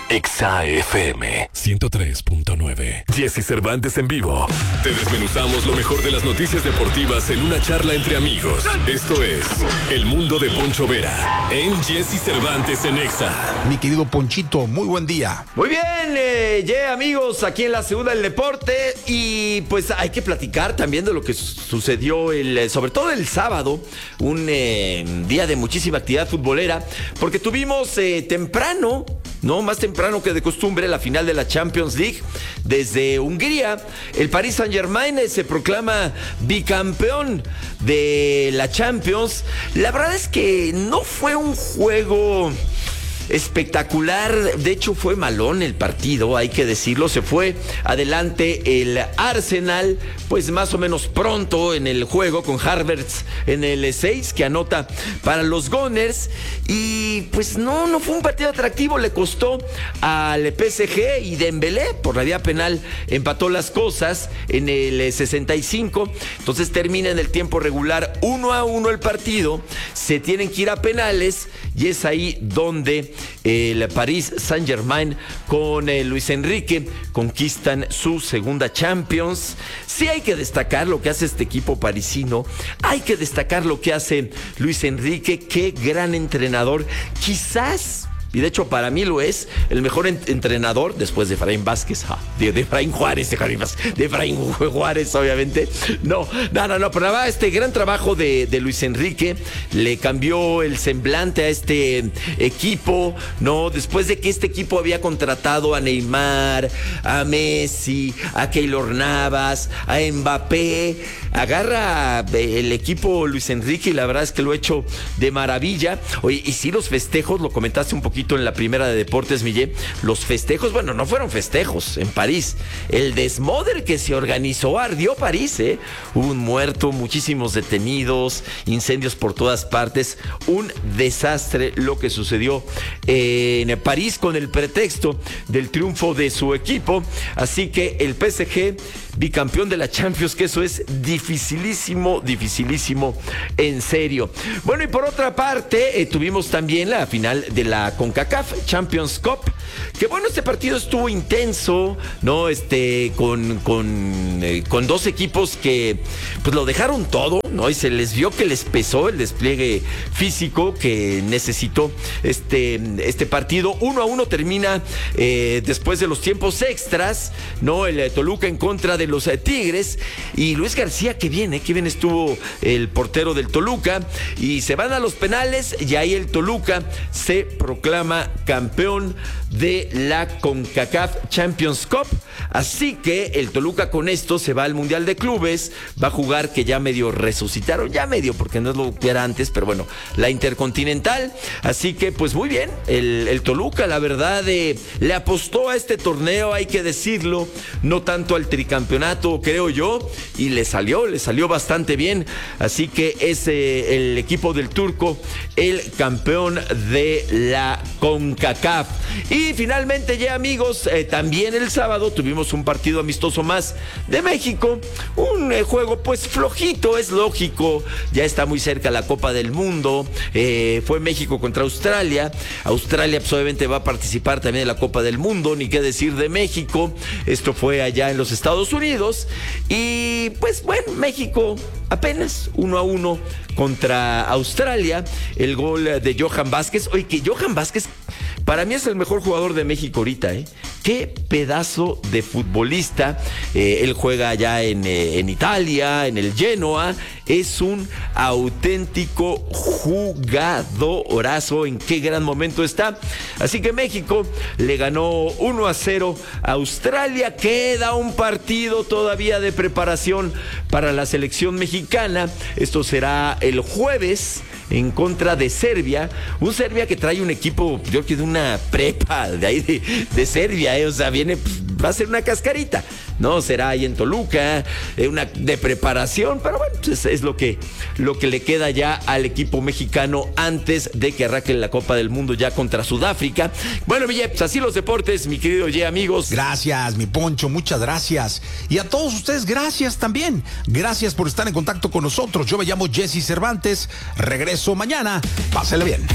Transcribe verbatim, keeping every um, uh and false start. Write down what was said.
Exa F M ciento tres punto nueve. Jesse Cervantes en vivo. Te desmenuzamos lo mejor de las noticias deportivas en una charla entre amigos. Esto es El Mundo de Poncho Vera en Jesse Cervantes en Exa. Mi querido Ponchito, muy buen día. Muy bien, eh, yeah, amigos, aquí en la Segunda del Deporte. Y pues hay que platicar también de lo que sucedió, el, sobre todo el sábado, un eh, día de muchísima actividad futbolera, porque tuvimos eh, temprano, no más temprano que de costumbre, la final de la Champions League. Desde Hungría, el Paris Saint-Germain se proclama bicampeón de la Champions. La verdad es que no fue un juego espectacular, de hecho fue malón el partido, hay que decirlo. Se fue adelante el Arsenal, pues más o menos pronto en el juego, con Havertz en el seis, que anota para los Gunners. Y pues no, no fue un partido atractivo, le costó al P S G, y Dembélé por la vía penal empató las cosas en el sesenta y cinco. Entonces termina en el tiempo regular uno a uno el partido, se tienen que ir a penales, y es ahí donde el Paris Saint-Germain con eh, Luis Enrique conquistan su segunda Champions. Sí hay que destacar lo que hace este equipo parisino, hay que destacar lo que hace Luis Enrique, qué gran entrenador, quizás, y de hecho para mí lo es, el mejor ent- entrenador después de Efraín Vázquez, ah, de, de Efraín Juárez, de Efraín Vázquez, de Efraín Juárez, obviamente. No, no, no, no, pero nada, este gran trabajo de, de Luis Enrique le cambió el semblante a este equipo, ¿no? Después de que este equipo había contratado a Neymar, a Messi, a Keylor Navas, a Mbappé, agarra el equipo Luis Enrique y la verdad es que lo ha hecho de maravilla. Oye, y sí, los festejos, lo comentaste un poquito en la primera de Deportes, Miguel, los festejos, bueno, no fueron festejos en París, el desmoder que se organizó ardió París, ¿eh? Hubo un muerto, muchísimos detenidos, incendios por todas partes, un desastre lo que sucedió en París con el pretexto del triunfo de su equipo. Así que el P S G bicampeón de la Champions, que eso es dificilísimo, dificilísimo, en serio. Bueno, y por otra parte, eh, tuvimos también la final de la CONCACAF Champions Cup, que bueno, este partido estuvo intenso, ¿no? Este, con, con, eh, con dos equipos que pues lo dejaron todo, ¿no? Y se les vio que les pesó el despliegue físico que necesitó este, este partido. Uno a uno termina eh, después de los tiempos extras, ¿no? El eh, Toluca en contra de los eh, Tigres, y Luis García, que bien, eh, que bien estuvo el portero del Toluca, y se van a los penales, y ahí el Toluca se proclama campeón de la CONCACAF Champions Cup. Así que el Toluca con esto se va al Mundial de Clubes, va a jugar, que ya medio resucitaron, ya medio, porque no es lo que era antes, pero bueno, la Intercontinental. Así que pues muy bien, el, el Toluca, la verdad, eh, le apostó a este torneo, hay que decirlo, no tanto al tricampeonato, creo yo, y le salió, le salió bastante bien. Así que es eh, el equipo del Turco el campeón de la CONCACAF. Y finalmente, ya amigos, eh, también el sábado tuvimos un partido amistoso más de México, un eh, juego pues flojito, es lógico, ya está muy cerca la Copa del Mundo, eh, fue México contra Australia. Australia pues obviamente va a participar también en la Copa del Mundo, ni qué decir de México, esto fue allá en los Estados Unidos, y pues bueno, México apenas uno a uno contra Australia, el gol de Johan Vázquez. Oye, que Johan Vázquez para mí es el mejor jugador de México ahorita, ¿eh? Qué pedazo de futbolista. Eh, él juega allá en, eh, en Italia, en el Genoa. Es un auténtico jugadorazo. En qué gran momento está. Así que México le ganó uno a cero a Australia. Queda un partido todavía de preparación para la selección mexicana. Esto será el jueves en contra de Serbia. Un Serbia que trae un equipo, yo creo que de una prepa de ahí de, de Serbia, ¿eh? O sea, viene, pues, va a ser una cascarita, ¿no? Será ahí en Toluca, eh, una de preparación, pero bueno, pues es, es lo que, lo que le queda ya al equipo mexicano antes de que arranque la Copa del Mundo ya contra Sudáfrica. Bueno, Ville, pues así los deportes, mi querido Ye, amigos. Gracias, mi Poncho, muchas gracias. Y a todos ustedes, gracias también. Gracias por estar en contacto con nosotros. Yo me llamo Jesse Cervantes. Regreso mañana. Pásele bien.